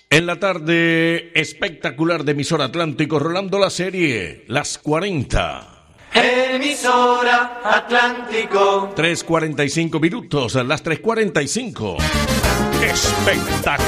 En la tarde espectacular de Emisora Atlántico, rolando la serie Las 40. Emisora Atlántico. 3:45 minutos, las 3:45. Espectacular.